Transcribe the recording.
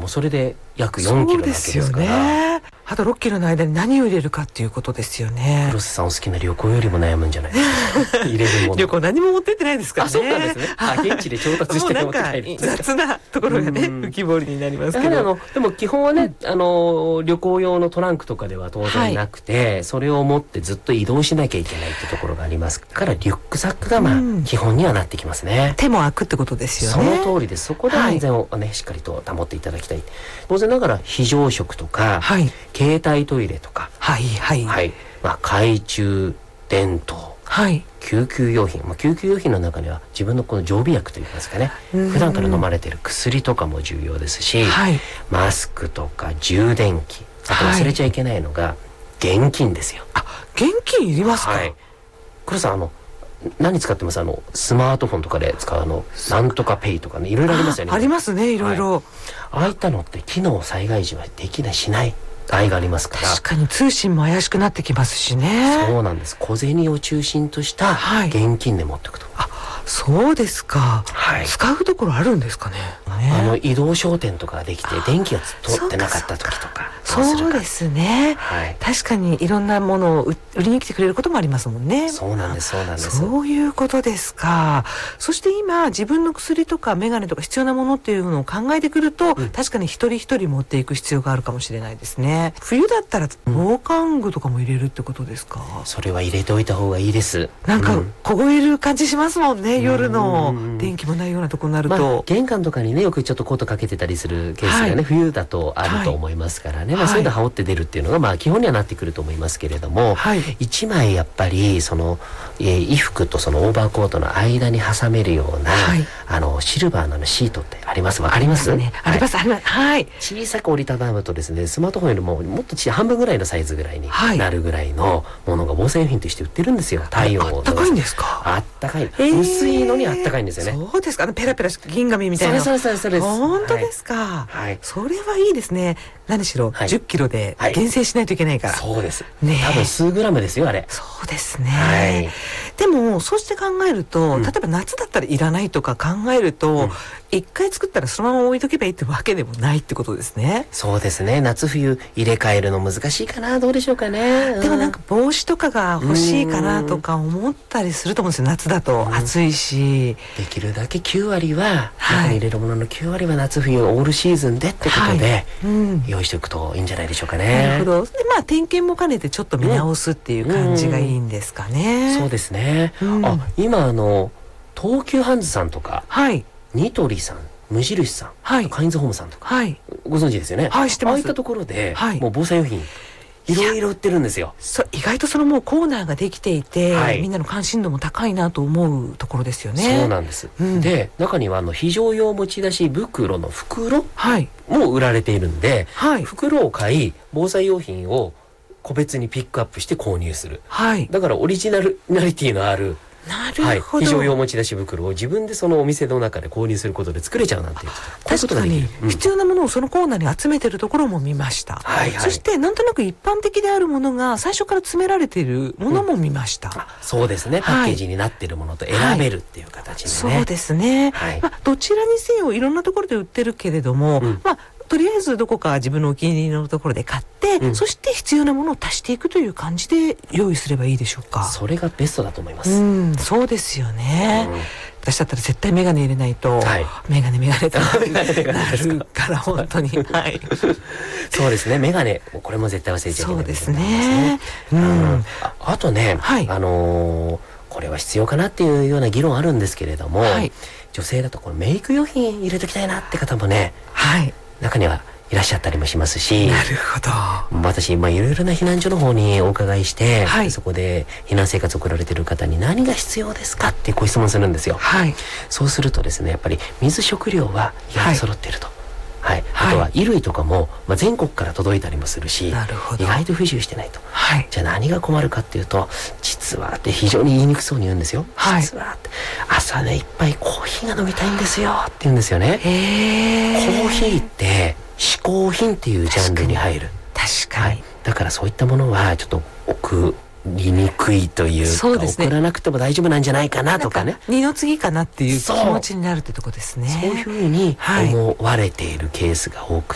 うそれで約4キロなわけですから。 そうですよね。あと6キロの間に何を入れるかっていうことですよね。 黒瀬さんお好きな旅行よりも悩むんじゃないですか入れるもの。 旅行何も持ってってないですからね。 そうなんですね。現地で調達して持って帰る。 雑なところがね浮き彫りになりますけど、 でも基本はね、旅行用のトランクとかでは当然なくて、それを持ってずっと移動しなきゃいけないってところがありますから、リュックサックが基本にはなってきますね。 手も空くってことですよね。 その通りです。そこで安全をね、しっかりと保っていただきたい。当然ながら非常食とか、携帯トイレとか、懐中電灯、救急用品、救急用品の中には自分のこの常備薬といいますかね、普段から飲まれている薬とかも重要ですし、マスクとか充電器、あと忘れちゃいけないのが現金ですよ。 現金いりますか？ 黒さん何使ってます？スマートフォンとかで使うなんとかペイとかね、いろいろありますよね。 ありますね、いろいろ。 ああいったのって機能災害時はできないしない場合がありますから。 確かに通信も怪しくなってきますしね。 そうなんです。小銭を中心とした現金で持っていくと。 そうですか。使うところあるんですかね。 移動商店とかができて電気が通ってなかった時とか。 そうですね。確かにいろんなものを売りに来てくれることもありますもんね。 そうなんです、そうなんです。 そういうことですか。そして今自分の薬とかメガネとか必要なものっていうのを考えてくると、確かに一人一人持っていく必要があるかもしれないですね。冬だったら防寒具とかも入れるってことですか？ それは入れておいた方がいいです。 なんか凍える感じしますもんね。夜の電気もないようなとこになると、 玄関とかにねよくちょっとコートかけてたりするケースがね、冬だとあると思いますからね、そういうの羽織って出るっていうのが基本にはなってくると思いますけれども、一枚やっぱりその衣服とそのオーバーコートの間に挟めるような、シルバーのシートってあります？わかります？あります、あります。 小さく折りたたむとですね、スマートフォンよりももっと半分ぐらいのサイズぐらいになるぐらいのものが防災用品として売ってるんですよ。体温を。 あったかいんですか？ あったかい。薄いのにあったかいんですよね。 そうですか。ペラペラ銀紙みたいな。 そうです。 本当ですか。それはいいですね。何しろ10キロで厳選しないといけないから。 そうです。多分数グラムですよ、あれ。 そうですね。でもそうして考えると、例えば夏だったらいらないとか考えると、一回作ったらそのまま置いとけばいいってわけでもないってことですね。 そうですね。夏冬入れ替えるの難しいかな。どうでしょうかね。 でもなんか帽子とかが欲しいかなとか思ったりすると思うんですよ。夏だと暑いし。 できるだけ9割は中に入れるものの9割は夏冬オールシーズンでってことで用意しておくといいんじゃないでしょうかね。 なるほど。で点検も兼ねてちょっと見直すっていう感じがいいんですかね。 そうですね。今東急ハンズさんとか、ニトリさん、無印さん、カインズホームさんとか、ご存知ですよね。 知ってます。 ああいったところでもう防災用品いろいろ売ってるんですよ。 意外とそのもうコーナーができていて、みんなの関心度も高いなと思うところですよね。 そうなんです。で、中には非常用持ち出し袋の袋も売られているんで、袋を買い防災用品を個別にピックアップして購入する。だからオリジナリティのある非常用持ち出し袋を自分でそのお店の中で購入することで作れちゃうなんていう。 確かに必要なものをそのコーナーに集めてるところも見ました。そしてなんとなく一般的であるものが最初から詰められているものも見ました。 そうですね。パッケージになっているものと選べるっていう形でね。 そうですね。どちらにせよいろんなところで売ってるけれども、とりあえずどこか自分のお気に入りのところで買って、そして必要なものを足していくという感じで用意すればいいでしょうか。 それがベストだと思います。 そうですよね。私だったら絶対メガネ入れないと、メガネとなるから本当に。 そうですね。メガネこれも絶対忘れちゃいけない。 そうですね。 あとね、これは必要かなっていうような議論あるんですけれども、女性だとこのメイク用品入れときたいなって方もね、中にはいらっしゃったりもしますし。 なるほど。 私いろいろな避難所の方にお伺いして、そこで避難生活を送られている方に何が必要ですかってご質問するんですよ。そうするとですね、やっぱり水食料は意外と揃っていると。あとは衣類とかも、全国から届いたりもするし、意外と不自由してないと。じゃあ何が困るかっていうと、実はって非常に言いにくそうに言うんですよ。実はって朝ねいっぱいコーヒーが飲みたいんですよって言うんですよね。コーヒーって嗜好品っていうジャンルに入る。 確かに。 だからそういったものはちょっと送りにくいというか、送らなくても大丈夫なんじゃないかなとかね。二の次かなっていう気持ちになるってとこですね。そういうふうに思われているケースが多く